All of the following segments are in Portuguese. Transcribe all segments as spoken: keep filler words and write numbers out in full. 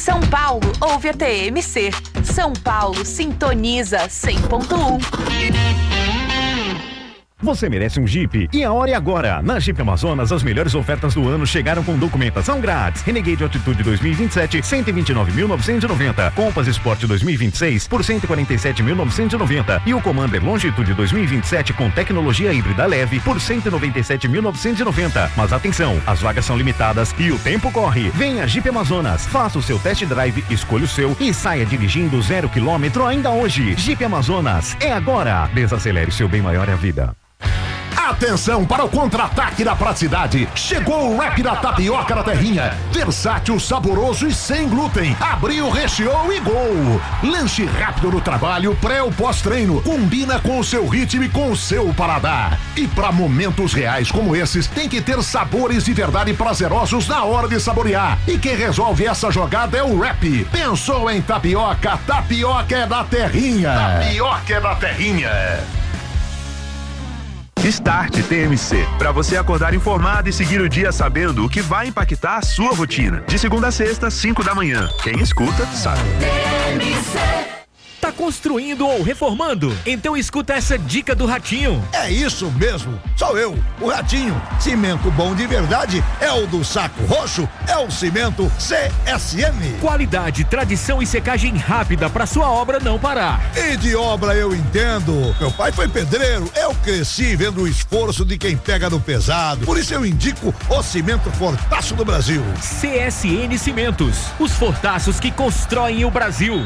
São Paulo ouve a T M C. São Paulo sintoniza cem ponto um. Você merece um Jeep e a hora é agora. Na Jeep Amazonas, as melhores ofertas do ano chegaram com documentação grátis. Renegade Altitude dois mil e vinte e sete, cento e vinte e nove mil novecentos e noventa. Compass Sport dois mil e vinte e seis por cento e quarenta e sete mil novecentos e noventa. E o Commander Longitude dois mil e vinte e sete com tecnologia híbrida leve por cento e noventa e sete mil novecentos e noventa. Mas atenção, as vagas são limitadas e o tempo corre. Venha Jeep Amazonas, faça o seu test drive, escolha o seu e saia dirigindo zero quilômetro ainda hoje. Jeep Amazonas, é agora. Desacelere, seu bem maior é a vida. Atenção para o contra-ataque da praticidade. Chegou o Wrap da Tapioca da Terrinha. Versátil, saboroso e sem glúten. Abriu, recheou e gol. Lanche rápido no trabalho, pré ou pós-treino. Combina com o seu ritmo e com o seu paladar. E para momentos reais como esses, tem que ter sabores de verdade prazerosos na hora de saborear. E quem resolve essa jogada é o Wrap. Pensou em tapioca? Tapioca é da Terrinha. Tapioca é da Terrinha. Start T M C, para você acordar informado e seguir o dia sabendo o que vai impactar a sua rotina. De segunda a sexta, cinco da manhã. Quem escuta, sabe. T M C. Tá construindo ou reformando? Então escuta essa dica do Ratinho. É isso mesmo, sou eu, o Ratinho. Cimento bom de verdade é o do Saco Roxo, é o cimento C S M. Qualidade, tradição e secagem rápida para sua obra não parar. E de obra eu entendo. Meu pai foi pedreiro, eu cresci vendo o esforço de quem pega no pesado. Por isso eu indico o cimento Fortaço do Brasil. C S N Cimentos, os fortaços que constroem o Brasil.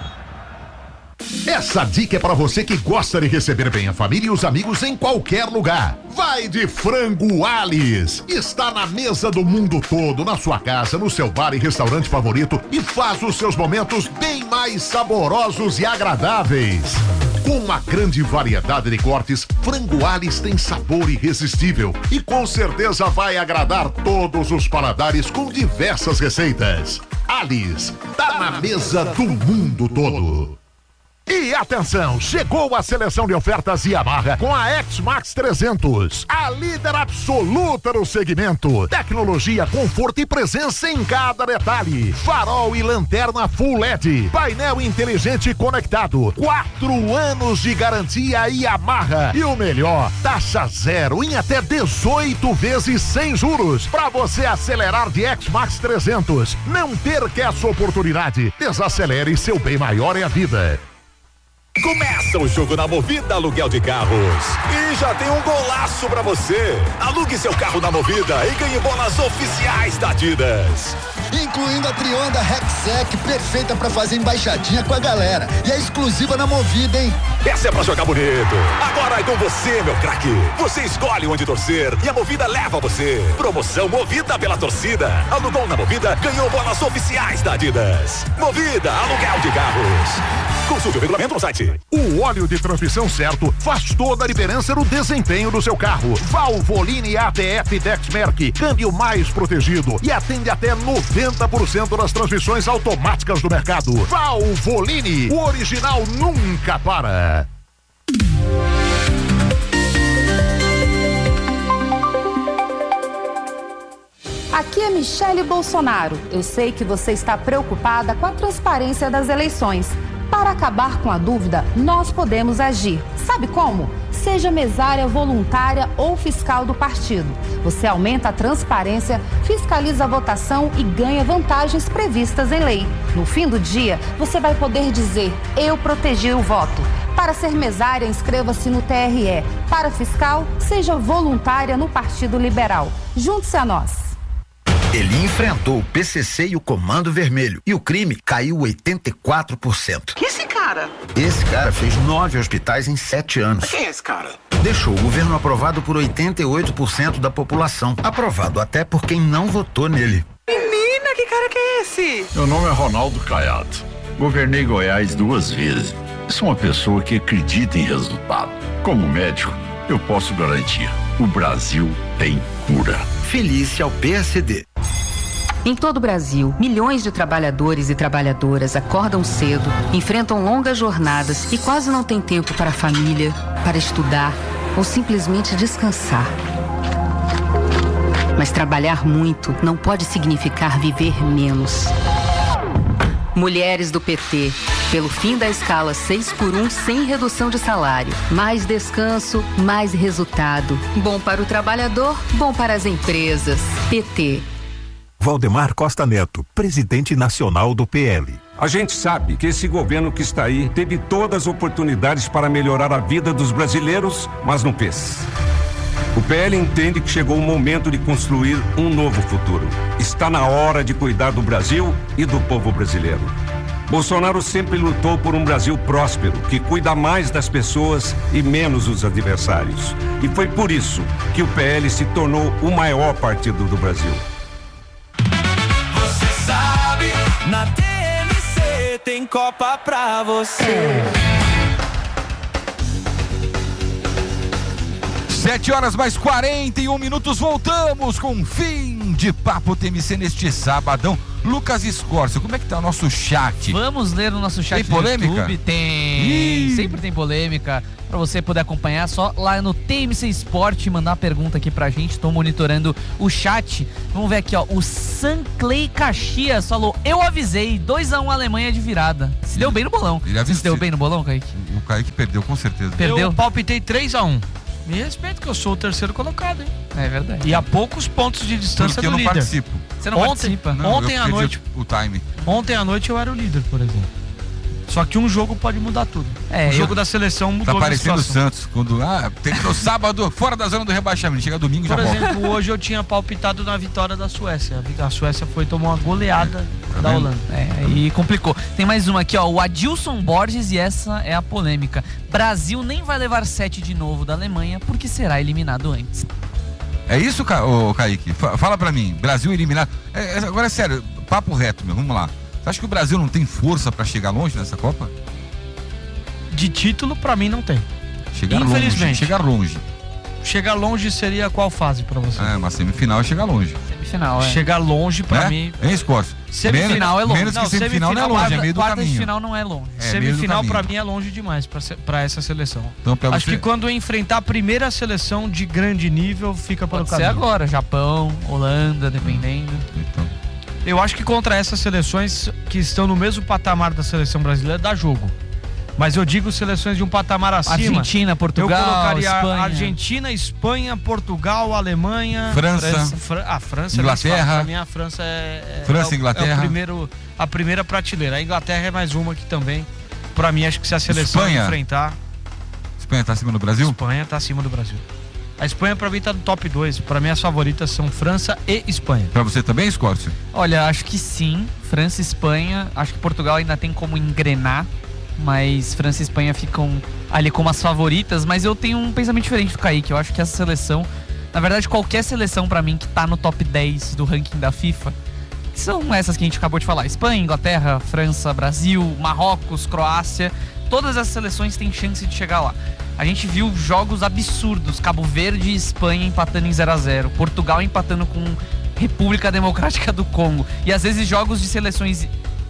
Essa dica é para você que gosta de receber bem a família e os amigos em qualquer lugar. Vai de Frango Alice. Está na mesa do mundo todo, na sua casa, no seu bar e restaurante favorito e faz os seus momentos bem mais saborosos e agradáveis. Com uma grande variedade de cortes, Frango Alice tem sabor irresistível e com certeza vai agradar todos os paladares com diversas receitas. Alice, tá na mesa do mundo todo. E atenção, chegou a seleção de ofertas Yamaha com a X-Max trezentos, a líder absoluta no segmento. Tecnologia, conforto e presença em cada detalhe. Farol e lanterna Full L E D, painel inteligente conectado, quatro anos de garantia Yamaha. E o melhor, taxa zero em até dezoito vezes sem juros, para você acelerar de X-Max trezentos. Não perca essa oportunidade. Desacelere, seu bem maior é a vida. Começa o jogo na Movida Aluguel de Carros e já tem um golaço pra você. Alugue seu carro na Movida e ganhe bolas oficiais da Adidas, incluindo a Trionda Rexec, perfeita pra fazer embaixadinha com a galera, e é exclusiva na Movida, hein? Essa é pra jogar bonito. Agora é com você, meu craque. Você escolhe onde torcer e a Movida leva você. Promoção Movida pela torcida. Alugou na Movida, ganhou bolas oficiais da Adidas. Movida Aluguel de Carros. Consulte o regulamento no site. O óleo de transmissão certo faz toda a diferença no desempenho do seu carro. Valvoline A T F Dexmerc, câmbio mais protegido e atende até noventa por cento das transmissões automáticas do mercado. Valvoline, o original nunca para. Aqui é Michele Bolsonaro. Eu sei que você está preocupada com a transparência das eleições. Para acabar com a dúvida, nós podemos agir. Sabe como? Seja mesária voluntária ou fiscal do partido. Você aumenta a transparência, fiscaliza a votação e ganha vantagens previstas em lei. No fim do dia, você vai poder dizer: eu protegi o voto. Para ser mesária, inscreva-se no T R E. Para fiscal, seja voluntária no Partido Liberal. Junte-se a nós. Ele enfrentou o P C C e o Comando Vermelho e o crime caiu oitenta e quatro por cento. Quem é esse cara? Esse cara fez nove hospitais em sete anos. Quem é esse cara? Deixou o governo aprovado por oitenta e oito por cento da população. Aprovado até por quem não votou nele. Menina, que cara que é esse? Meu nome é Ronaldo Caiado. Governei Goiás duas vezes. Sou uma pessoa que acredita em resultado. Como médico, eu posso garantir: o Brasil tem cura. Felícia ao P S D. Em todo o Brasil, milhões de trabalhadores e trabalhadoras acordam cedo, enfrentam longas jornadas e quase não têm tempo para a família, para estudar ou simplesmente descansar. Mas trabalhar muito não pode significar viver menos. Mulheres do P T, pelo fim da escala seis por um sem redução de salário. Mais descanso, mais resultado. Bom para o trabalhador, bom para as empresas. P T. Valdemar Costa Neto, presidente nacional do P L. A gente sabe que esse governo que está aí teve todas as oportunidades para melhorar a vida dos brasileiros, mas não fez. O P L entende que chegou o momento de construir um novo futuro. Está na hora de cuidar do Brasil e do povo brasileiro. Bolsonaro sempre lutou por um Brasil próspero, que cuida mais das pessoas e menos dos adversários. E foi por isso que o P L se tornou o maior partido do Brasil. Você sabe, na T M C tem Copa pra você. Sete horas mais quarenta e um minutos, voltamos com um fim de Papo T M C neste sabadão. Lucas Escorcio, como é que tá o nosso chat? Vamos ler no nosso chat tem polêmica? do YouTube. Tem, Ih. sempre tem polêmica. Pra você poder acompanhar, só lá no T M C Sport, mandar uma pergunta aqui pra gente. Tô monitorando o chat. Vamos ver aqui, ó. O Sanclay Caxias falou: eu avisei, dois a um Alemanha de virada. Se deu bem no bolão. Ele avisou. Se deu bem no bolão, Kaique? O Kaique perdeu, com certeza. Perdeu? Eu palpitei três a um. Me respeito que eu sou o terceiro colocado, hein? É verdade. E a poucos pontos de distância Porque do eu não líder. participo. Você não ontem, participa? Não, ontem eu à noite. O time. Ontem à noite eu era o líder, por exemplo. Só que um jogo pode mudar tudo. É, o jogo eu... da seleção mudou. Tá parecendo o situação. Santos, quando ah, tem no sábado, fora da zona do rebaixamento, chega domingo e já Por volta. exemplo, hoje eu tinha palpitado na vitória da Suécia. A Suécia foi tomar uma goleada Tá da vendo? Holanda. É, e complicou. Tem mais uma aqui, ó. O Adilson Borges, e essa é a polêmica. Brasil nem vai levar sete de novo da Alemanha porque será eliminado antes. É isso, Ca... Ô, Kaique? Fa- Fala pra mim, Brasil eliminado. É, é, agora é sério, papo reto, meu, vamos lá. Você acha que o Brasil não tem força pra chegar longe nessa Copa? De título, pra mim, não tem. Chegar Infelizmente. longe. Chegar longe. Chegar longe seria qual fase pra você? É, uma semifinal é chegar longe. Semifinal, é. Chegar longe, pra né? mim... Hein, Escorcio? Semifinal é longe. Menos que Não, semifinal, não é semifinal, longe, é meio do Quarta caminho. de final não é longe. É, meio do Semifinal, caminho. pra mim, é longe demais pra, se- pra essa seleção. Então, pra Acho você... que quando enfrentar a primeira seleção de grande nível, fica pelo Pode ser caminho. agora. Japão, Holanda, dependendo. Então. Eu acho que contra essas seleções que estão no mesmo patamar da seleção brasileira, dá jogo. Mas eu digo seleções de um patamar acima. Argentina, Portugal, eu colocaria Espanha. Argentina, Espanha, Portugal, Alemanha, França, França Fran- a França, Inglaterra. Pra mim a França é, é França, é o, Inglaterra. é o primeiro, a primeira prateleira. A Inglaterra é mais uma que também, pra mim, acho que se a seleção Espanha. enfrentar, Espanha tá acima do Brasil? Espanha tá acima do Brasil. A Espanha pra mim tá no top dois. Pra mim as favoritas são França e Espanha. Pra você também, Escorcio? Olha, acho que sim. França e Espanha. Acho que Portugal ainda tem como engrenar. Mas França e Espanha ficam ali como as favoritas. Mas eu tenho um pensamento diferente do Kaique. Eu acho que essa seleção, na verdade, qualquer seleção pra mim que tá no top dez do ranking da FIFA, são essas que a gente acabou de falar: Espanha, Inglaterra, França, Brasil, Marrocos, Croácia. Todas as seleções têm chance de chegar lá. A gente viu jogos absurdos: Cabo Verde e Espanha empatando em zero a zero, Portugal empatando com República Democrática do Congo. E às vezes jogos de seleções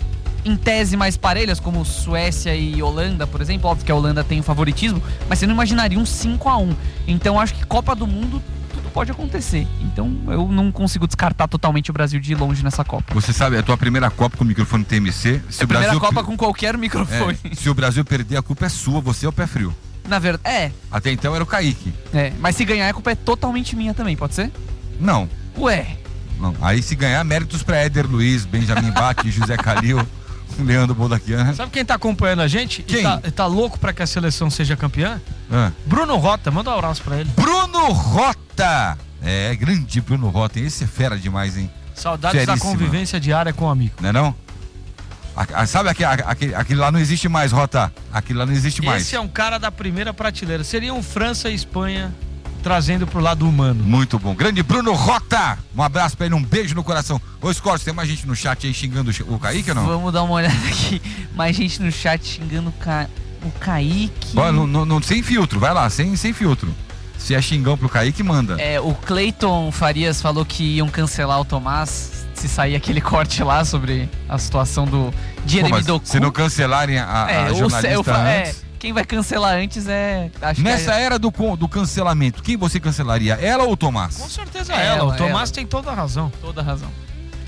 em tese mais parelhas, como Suécia e Holanda, por exemplo. Óbvio que a Holanda tem o favoritismo, mas você não imaginaria um cinco a um. Então acho que Copa do Mundo tudo pode acontecer. Então eu não consigo descartar totalmente o Brasil de ir longe nessa Copa. Você sabe, é a tua primeira Copa com o microfone T M C. Se É a o primeira Brasil... Copa com qualquer microfone. É, se o Brasil perder, a culpa é sua, você é o pé frio. Na verdade, é. Até então era o Kaique. É, mas se ganhar, a culpa é totalmente minha também, pode ser? Não. Ué. Não. Aí se ganhar, méritos pra Éder Luiz, Benjamin Bach, José Calil, Leandro Boldaquian. Sabe quem tá acompanhando a gente? Quem? E tá, e tá louco pra que a seleção seja campeã? Ah. Bruno Rota, manda um abraço pra ele. Bruno Rota! É, grande Bruno Rota, hein? Esse é fera demais, hein? Saudades Feríssima. da convivência diária com o amigo. Não é não? A, a, sabe aquele, aquele, aquele lá não existe mais, Rota? Aquele lá não existe mais. Esse é um cara da primeira prateleira. Seria um França e Espanha trazendo pro lado humano. Muito bom. Grande Bruno Rota! Um abraço pra ele, um beijo no coração. Ô, Escorcio, tem mais gente no chat aí xingando o Kaique ou não? Vamos dar uma olhada aqui. Mais gente no chat xingando o, Ca... o Kaique. Ó, não, não, não, sem filtro, vai lá, sem, sem filtro. Se é xingão pro Kaique, manda. É, o Cleiton Farias falou que iam cancelar o Tomás se sair aquele corte lá sobre a situação do Jeremy Doku. Se não cancelarem a, é, a jornalista o, fa- antes... é, quem vai cancelar antes é... Acho Nessa que é... era do, do cancelamento, quem você cancelaria? Ela ou o Tomás? Com certeza É ela. ela, O Tomás ela. tem toda a razão. Toda a razão.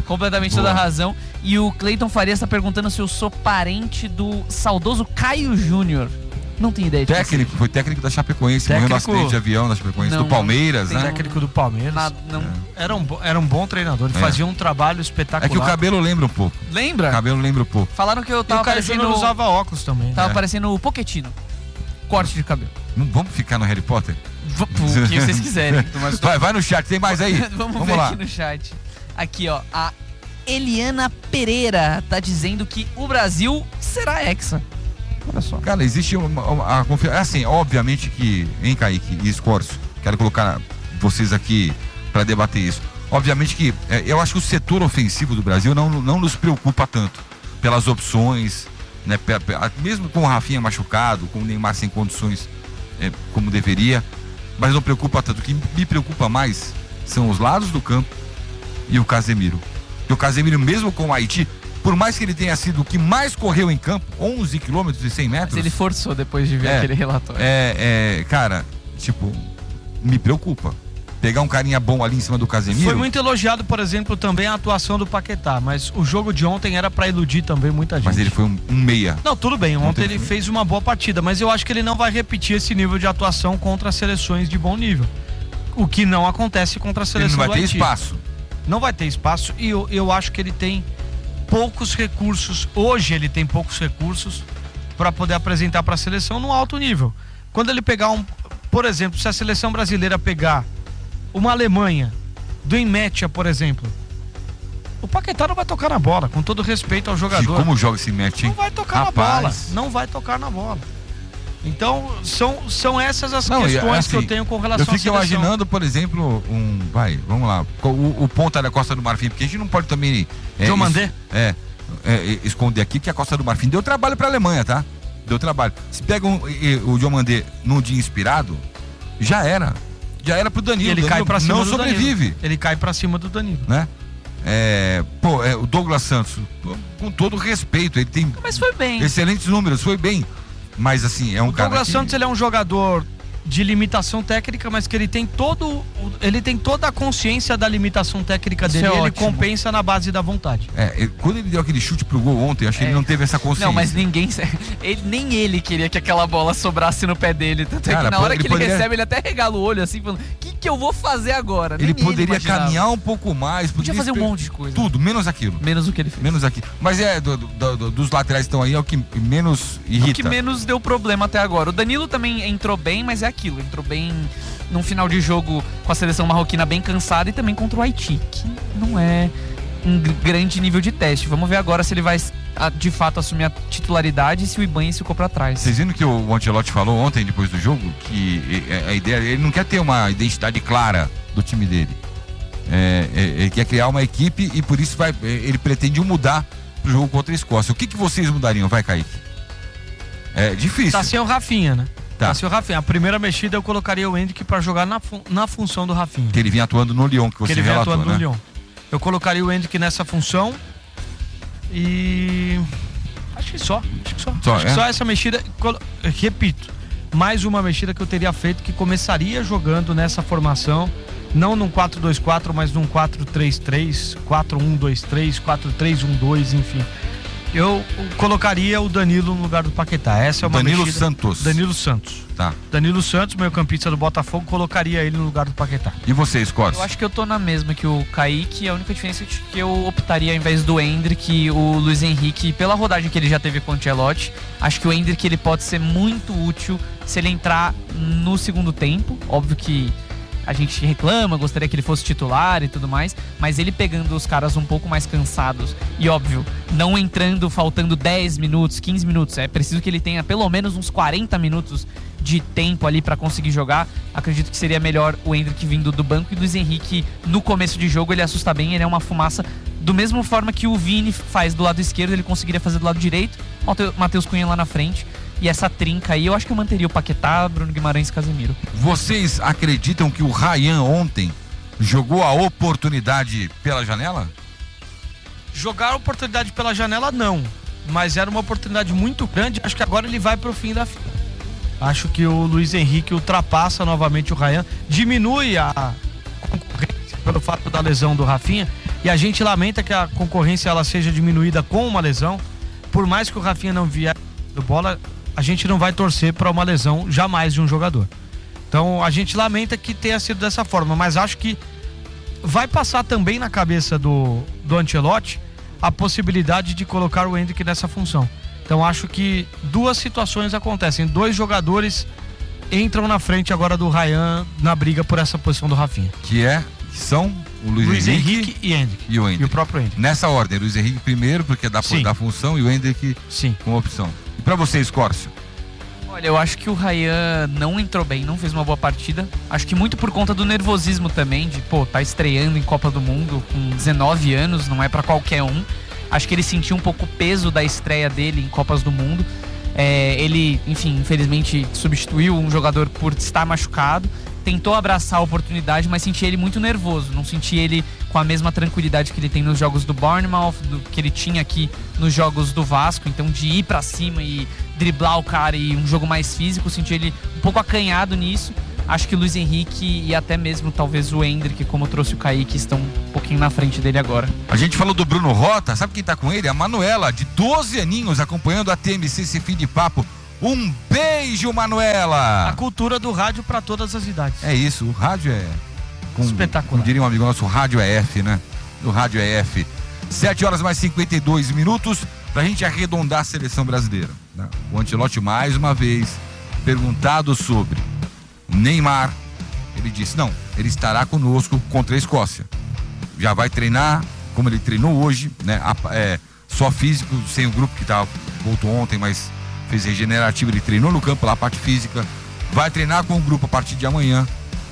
Completamente Boa. toda a razão. E o Cleiton Farias está perguntando se eu sou parente do saudoso Caio Júnior. Não tenho ideia de Técnico, foi técnico da Chapecoense, Técnico- morreu no acidente de avião da Chapecoense, Não, do Palmeiras, não né? tem- Técnico do Palmeiras. Nada, não. Era, um, bo- era um bom treinador, ele É. fazia um trabalho espetacular. É que o cabelo lembra um pouco. Lembra? O cabelo lembra um pouco. Falaram que eu E tava o Caio parecendo... Júnior usava óculos também. Tava É. parecendo o Pochettino. Corte de cabelo. Não vamos ficar no Harry Potter? V- o que vocês quiserem. Mas tô- Vai, vai no chat, tem mais aí. Vamos, Vamos ver lá. aqui no chat. Aqui, ó. A Eliana Pereira tá dizendo que o Brasil será hexa. Olha só. Cara, existe uma, uma a confiança. Assim, obviamente que, hein, Kaique e Escorço, quero colocar vocês aqui para debater isso. Obviamente que é, eu acho que o setor ofensivo do Brasil não, não nos preocupa tanto pelas opções, né? pe- pe- Mesmo com o Rafinha machucado, com o Neymar sem condições é, como deveria, mas não preocupa tanto. O que me preocupa mais são os lados do campo e o Casemiro. E o Casemiro, mesmo com o Haiti, por mais que ele tenha sido o que mais correu em campo, onze quilômetros e cem metros. Mas ele forçou depois de ver É, aquele relatório. É, é, cara, tipo, me preocupa. Pegar um carinha bom ali em cima do Casemiro. Foi muito elogiado, por exemplo, também a atuação do Paquetá, mas o jogo de ontem era pra iludir também muita gente. Mas ele foi um, um meia. Não, tudo bem, ontem Ontem ele foi. fez uma boa partida, mas eu acho que ele não vai repetir esse nível de atuação contra as seleções de bom nível. O que não acontece contra a Ele seleção não vai do ter Haiti. espaço. Não vai ter espaço e eu, eu acho que ele tem poucos recursos. Hoje ele tem poucos recursos para poder apresentar para a seleção no alto nível. Quando ele pegar um, por exemplo, se a seleção brasileira pegar uma Alemanha do Enmetia, por exemplo, o Paquetá não vai tocar na bola, com todo respeito ao E jogador. como joga esse match, hein? Não vai tocar Rapaz. na bola, não vai tocar na bola. Então são, são essas as Não, e, questões assim, que eu tenho com relação eu fico à seleção. imaginando, por exemplo, um. Vai, vamos lá. O, o ponta da Costa do Marfim, porque a gente não pode também. É, Diomandé? es- É, é, esconder aqui que a Costa do Marfim deu trabalho pra Alemanha, tá? Deu trabalho. Se pega um, e- o Diomandé num dia inspirado, já era. Já era pro Danilo. E ele Danilo cai pra cima não do sobrevive. Danilo. Ele cai pra cima do Danilo. Né? É, pô, é, o Douglas Santos, com todo respeito, ele tem Mas foi bem. excelentes números, foi bem. Mas assim, é um O cara. Douglas que- Santos ele é um jogador de limitação técnica, mas que ele tem todo o- ele tem toda a consciência da limitação técnica Isso dele, é e ele ótimo. compensa na base da vontade. É, ele- quando ele deu aquele chute pro gol ontem, acho que ele não teve essa consciência. Não, mas ninguém. Ele, nem ele queria que aquela bola sobrasse no pé dele. Tanto é Cara, que na hora ele que ele poderia- recebe, ele até regala o olho assim, falando: o que, que eu vou fazer agora? Ele Nem poderia imaginava. caminhar um pouco mais. Podia fazer um esper- monte de coisa. Tudo, menos aquilo. Menos o que ele fez. Menos aqui. Mas é, do- do- do- dos laterais que estão aí, é o que menos irrita. O que menos deu problema até agora. O Danilo também entrou bem, mas é aquilo. Entrou bem num final de jogo com a seleção marroquina bem cansada e também contra o Haiti, que não é um gr- grande nível de teste. Vamos ver agora se ele vai a- de fato assumir a titularidade e se o Ibanez ficou pra trás. Vocês viram que o Ancelotti falou ontem, depois do jogo, que e- a ideia, ele não quer ter uma identidade clara do time dele. É, é, ele quer criar uma equipe e por isso vai, é, ele pretende mudar pro jogo contra a Escócia. O que, que vocês mudariam, vai, Kaique? É difícil. Tá sem o Rafinha, né? Tá. Tá sem o Rafinha. A primeira mexida eu colocaria o Hendrick pra jogar na, fu- na função do Rafinha. Que ele vinha atuando no Lyon, que você que ele vem relatou, atuando né? no Lyon. Eu colocaria o Hendrick nessa função e acho que só, acho que só. Só, acho é? que só essa mexida, colo- repito, mais uma mexida que eu teria feito que começaria jogando nessa formação, não num quatro dois quatro, mas num quatro três três, quatro um dois três, quatro três um dois, enfim. Eu colocaria o Danilo no lugar do Paquetá. Essa é uma Danilo mexida. Santos. Danilo Santos. Tá. Danilo Santos, meio campista do Botafogo, colocaria ele no lugar do Paquetá. E você, Scott? Eu acho que eu tô na mesma que o Kaique. A única diferença é que eu optaria, ao invés do Hendrick, o Luiz Henrique, pela rodagem que ele já teve com o Ancelotti. Acho que o Hendrick ele pode ser muito útil se ele entrar no segundo tempo. Óbvio que a gente reclama, gostaria que ele fosse titular e tudo mais, mas ele pegando os caras um pouco mais cansados e, óbvio, não entrando faltando dez minutos, quinze minutos, é preciso que ele tenha pelo menos uns quarenta minutos de tempo ali pra conseguir jogar. Acredito que seria melhor o Hendrick vindo do banco e o Luiz Henrique no começo de jogo ele assusta bem, ele é uma fumaça do mesmo forma que o Vini faz do lado esquerdo, ele conseguiria fazer do lado direito, Matheus Cunha lá na frente. E essa trinca aí, eu acho que eu manteria o Paquetá, Bruno Guimarães e Casemiro. Vocês acreditam que o Ryan ontem jogou a oportunidade pela janela? Jogar a oportunidade pela janela, não. Mas era uma oportunidade muito grande. Acho que agora ele vai pro fim da fila. Acho que o Luiz Henrique ultrapassa novamente o Ryan. Diminui a concorrência pelo fato da lesão do Rafinha. E a gente lamenta que a concorrência ela seja diminuída com uma lesão. Por mais que o Rafinha não vier do bola, a gente não vai torcer para uma lesão jamais de um jogador. Então a gente lamenta que tenha sido dessa forma, mas acho que vai passar também na cabeça do, do Ancelotti a possibilidade de colocar o Endrick nessa função. Então acho que duas situações acontecem, dois jogadores entram na frente agora do Ryan na briga por essa posição do Rafinha. Que é, que são o Luiz, Luiz Henrique, Henrique e Endrick. E o Endrick. E o próprio Endrick. Nessa ordem, Luiz Henrique primeiro, porque dá Sim. da função, e o Endrick Sim. com opção. E pra você, Escórcio? Olha, eu acho que o Ryan não entrou bem, não fez uma boa partida. Acho que muito por conta do nervosismo também, de, pô, tá estreando em Copa do Mundo com dezenove anos, não é pra qualquer um. Acho que ele sentiu um pouco o peso da estreia dele em Copas do Mundo. É, ele, enfim, infelizmente substituiu um jogador por estar machucado. Tentou abraçar a oportunidade, mas senti ele muito nervoso. Não senti ele com a mesma tranquilidade que ele tem nos jogos do Bournemouth, do que ele tinha aqui nos jogos do Vasco. Então, de ir pra cima e driblar o cara e um jogo mais físico, senti ele um pouco acanhado nisso. Acho que o Luiz Henrique e até mesmo talvez o Endrick, como trouxe o Kaique, estão um pouquinho na frente dele agora. A gente falou do Bruno Rota, sabe quem tá com ele? A Manuela, de doze aninhos, acompanhando a T M C esse fim de papo. Um beijo, Manuela! A cultura do rádio para todas as idades. É isso, o rádio é... Com, espetacular. Como diria um amigo nosso, o rádio é F, né? O rádio é F. sete horas mais cinquenta e dois minutos pra gente arredondar a seleção brasileira, né? O Ancelotti, mais uma vez, perguntado sobre Neymar, ele disse, não, ele estará conosco contra a Escócia. Já vai treinar, como ele treinou hoje, né? É, só físico, sem o grupo que tava, voltou ontem, mas fez regenerativo, ele treinou no campo lá, a parte física, vai treinar com o grupo a partir de amanhã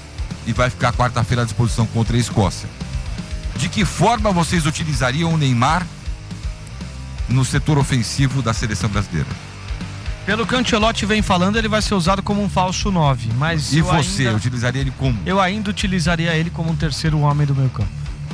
e vai ficar quarta-feira à disposição contra a Escócia. De que forma vocês utilizariam o Neymar no setor ofensivo da seleção brasileira? Pelo que o Ancelotti vem falando, ele vai ser usado como um falso nove, mas e eu você, ainda, utilizaria ele como? Eu ainda utilizaria ele como um terceiro homem do meio campo.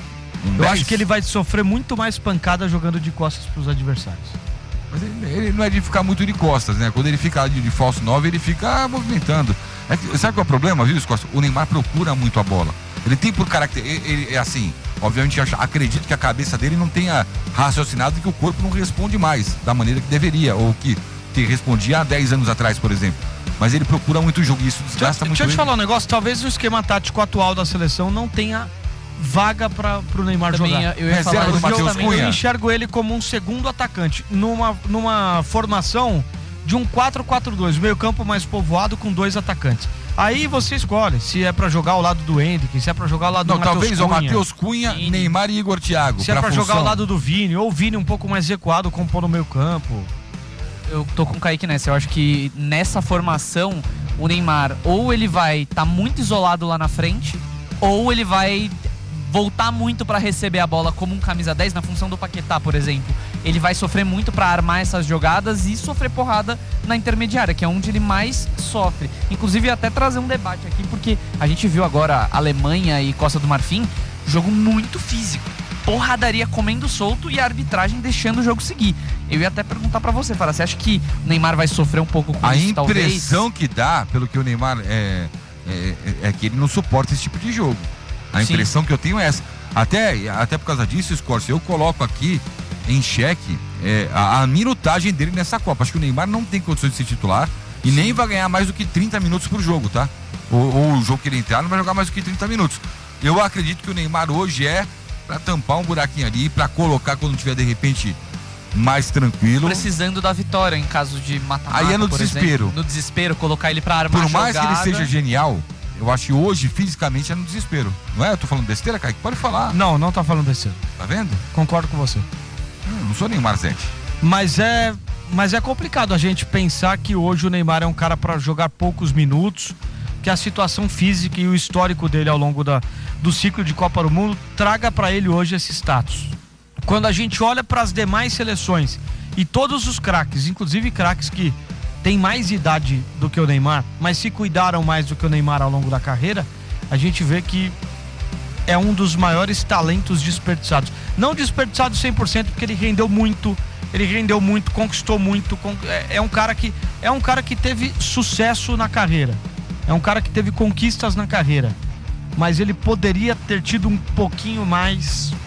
Um eu dez? acho que ele vai sofrer muito mais pancada jogando de costas para os adversários. Mas ele, ele não é de ficar muito de costas, né? Quando ele fica de, de falso nove, ele fica movimentando. É que, sabe qual é o problema, viu, Costa? O Neymar procura muito a bola. Ele tem por caráter, ele é assim, obviamente acredito que a cabeça dele não tenha raciocinado que o corpo não responde mais da maneira que deveria, ou que, que respondia há dez anos atrás, por exemplo. Mas ele procura muito jogo e isso desgasta deixa, muito. Deixa eu te ele. falar um negócio, talvez o esquema tático atual da seleção não tenha vaga para o Neymar Também jogar. Eu, ia Reserva falar do Matheus eu, Cunha. eu enxergo ele como um segundo atacante numa, numa formação de um quatro quatro dois, meio campo mais povoado com dois atacantes. Aí você escolhe se é pra jogar ao lado do Endrick, se é pra jogar ao lado Não, do Matheus talvez Cunha. o Matheus Cunha, Vini. Neymar e Igor Thiago. Se é pra função. jogar ao lado do Vini, ou o Vini um pouco mais recuado, compor no meio campo. Eu tô com o Kaique nessa. Eu acho que nessa formação, o Neymar ou ele vai estar tá muito isolado lá na frente, ou ele vai voltar muito para receber a bola como um camisa dez na função do Paquetá, por exemplo. Ele vai sofrer muito para armar essas jogadas e sofrer porrada na intermediária, que é onde ele mais sofre. Inclusive até trazer um debate aqui, porque a gente viu agora Alemanha e Costa do Marfim, jogo muito físico, porradaria comendo solto e a arbitragem deixando o jogo seguir. Eu ia até perguntar para você, Fara, você acha que o Neymar vai sofrer um pouco com a isso, talvez? A impressão que dá, pelo que o Neymar é, é, é que ele não suporta esse tipo de jogo. A impressão Sim. que eu tenho é essa. Até, até por causa disso, Scorcio, eu coloco aqui em xeque é, a, a minutagem dele nessa Copa. Acho que o Neymar não tem condições de ser titular e Sim. nem vai ganhar mais do que trinta minutos por jogo, tá? Ou, ou o jogo que ele entrar não vai jogar mais do que trinta minutos. Eu acredito que o Neymar hoje é pra tampar um buraquinho ali, pra colocar quando tiver de repente mais tranquilo. Precisando da vitória em caso de mata-mata. Aí é no desespero. Exemplo, no desespero, colocar ele pra armar Por mais jogada. que ele seja genial, eu acho que hoje, fisicamente, é no desespero. Não é? Eu tô falando besteira, Kaique? Pode falar. Não, não tá falando besteira. Tá vendo? Concordo com você. Hum, não sou Neymar Zete. Mas é, mas é complicado a gente pensar que hoje o Neymar é um cara para jogar poucos minutos, que a situação física e o histórico dele ao longo da, do ciclo de Copa do Mundo traga para ele hoje esse status. Quando a gente olha para as demais seleções e todos os craques, inclusive craques que tem mais idade do que o Neymar, mas se cuidaram mais do que o Neymar ao longo da carreira, a gente vê que é um dos maiores talentos desperdiçados. Não desperdiçados cem por cento, porque ele rendeu muito, ele rendeu muito, conquistou muito, é um cara que é um cara que teve sucesso na carreira. É um cara que teve conquistas na carreira. Mas ele poderia ter tido um pouquinho mais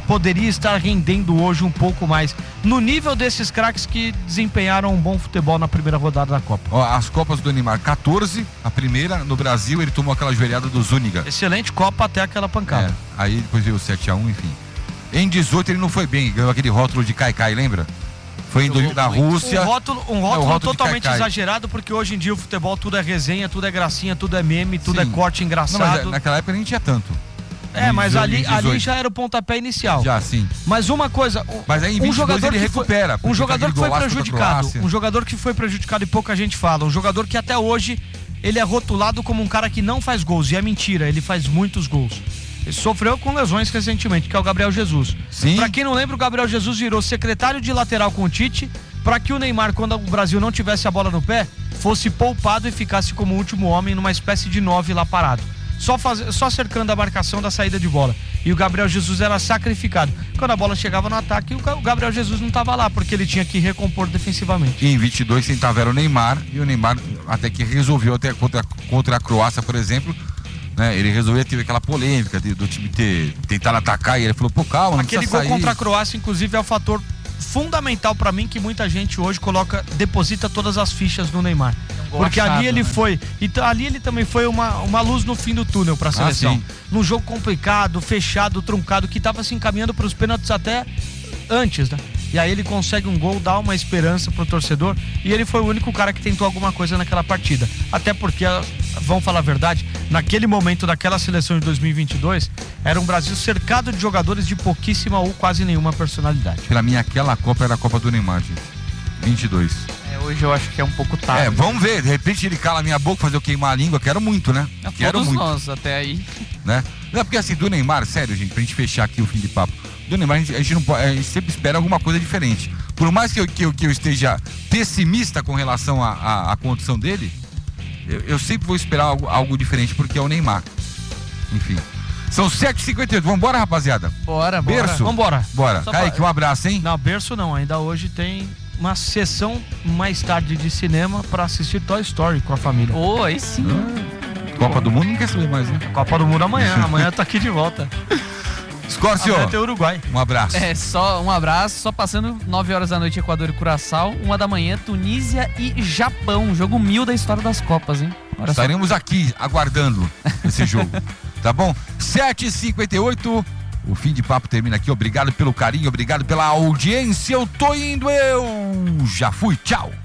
poderia estar rendendo hoje um pouco mais no nível desses craques que desempenharam um bom futebol na primeira rodada da Copa. Ó, as Copas do Neymar, quatorze, a primeira no Brasil, ele tomou aquela joelhada do Zúñiga. Excelente Copa até aquela pancada. É, aí depois veio o sete a um, enfim. Em dezoito ele não foi bem, ganhou aquele rótulo de Kaikai, lembra? Foi em do, da Rússia. Um rótulo, um rótulo, é, rótulo totalmente exagerado, porque hoje em dia o futebol tudo é resenha, tudo é gracinha, tudo é meme, tudo Sim. é corte engraçado. Não, mas naquela época nem tinha tanto. É, mas dezoito, ali, dezoito. ali já era o pontapé inicial. Já, sim. Mas uma coisa, mas aí em um vinte e dois jogador ele que foi, recupera. um jogador que foi prejudicado, Croácia. um jogador que foi prejudicado e pouca gente fala, um jogador que até hoje ele é rotulado como um cara que não faz gols, e é mentira, ele faz muitos gols. Ele sofreu com lesões recentemente, que é o Gabriel Jesus. Sim. Pra quem não lembra, o Gabriel Jesus virou secretário de lateral com o Tite, para que o Neymar, quando o Brasil não tivesse a bola no pé, fosse poupado e ficasse como último homem numa espécie de nove lá parado. Só, faz, só cercando a marcação da saída de bola. E o Gabriel Jesus era sacrificado. Quando a bola chegava no ataque, o Gabriel Jesus não estava lá, porque ele tinha que recompor defensivamente. E em vinte e dois tentava era o Neymar, e o Neymar até que resolveu, até contra, contra a Croácia, por exemplo, né, ele resolveu, teve aquela polêmica de, do time ter tentado atacar, e ele falou, pô, calma, não Aquele gol sair. Contra a Croácia, inclusive, é o fator fundamental pra mim, que muita gente hoje coloca, deposita todas as fichas no Neymar. Um porque achado, ali ele né? foi, e ali ele também foi uma, uma luz no fim do túnel pra seleção. Ah, num jogo complicado, fechado, truncado, que tava se encaminhando pros pênaltis até antes, né? E aí ele consegue um gol, dá uma esperança pro torcedor, e ele foi o único cara que tentou alguma coisa naquela partida. Até porque, vamos falar a verdade, naquele momento daquela seleção de dois mil e vinte e dois, era um Brasil cercado de jogadores de pouquíssima ou quase nenhuma personalidade. Pra mim, aquela Copa era a Copa do Neymar, gente. vinte e dois. É, hoje eu acho que é um pouco tarde. É, vamos ver, de repente ele cala a minha boca, fazer eu queimar a língua, quero muito, né? É, quero todos muito. nós, até aí. Né? Não, porque assim, do Neymar, sério, gente, pra gente fechar aqui o fim de papo, do Neymar, a gente, a gente, não pode, a gente sempre espera alguma coisa diferente. Por mais que eu, que eu, que eu esteja pessimista com relação à condição dele, eu, eu sempre vou esperar algo, algo diferente, porque é o Neymar. Enfim. São sete e cinquenta e oito, vambora, rapaziada? Bora, bora. Berço? Vambora. Bora. Só Kaique, um abraço, hein? Não, berço não, ainda hoje tem uma sessão mais tarde de cinema pra assistir Toy Story com a família. Ô, oh, aí sim. Ah, Copa do Mundo não quer saber mais, né? Copa do Mundo amanhã, amanhã tá aqui de volta. Escórcio, até Uruguai. Um abraço. É, só um abraço, só passando nove horas da noite, Equador e Curaçao, uma da manhã, Tunísia e Japão, um jogo mil da história das Copas, hein? Olha Estaremos só. aqui aguardando esse jogo, tá bom? sete e cinquenta e oito, o fim de papo termina aqui, obrigado pelo carinho, obrigado pela audiência, eu tô indo, eu já fui, tchau.